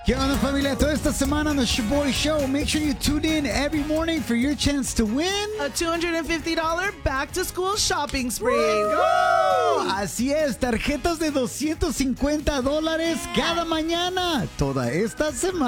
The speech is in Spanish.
¿Qué onda, familia? Toda esta semana on the Shaboy Show. Make sure you tune in every morning for your chance to win a $250 back-to-school shopping spree. Go! Así es, tarjetas de $250 cada mañana. Toda esta semana.